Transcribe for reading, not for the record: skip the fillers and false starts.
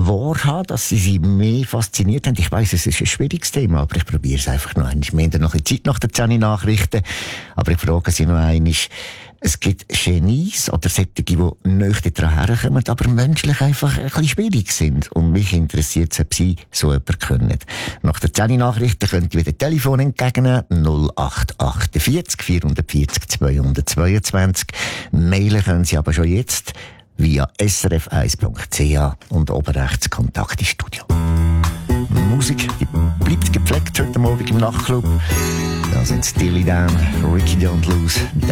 wahrhaben, dass sie mehr fasziniert haben. Ich weiss, es ist ein schwieriges Thema, aber ich probiere es einfach noch einmal. Wir haben noch ein bisschen Zeit nach der 10 Nachrichten, aber ich frage Sie noch einmal. Es gibt Genies oder solche, die nicht daran herkommen, aber menschlich einfach ein bisschen schwierig sind. Und mich interessiert es, ob Sie so jemanden können. Nach der 10 Nachrichten könnt ihr wieder Telefon entgegennehmen. 0848 440 222. Mailen können Sie aber schon jetzt via srf1.ch und oben rechts Kontakt ins Studio. Musik, die bleibt gepflegt heute Morgen im Nachtclub. Da sind Steely Dan, Ricky Don't Lose.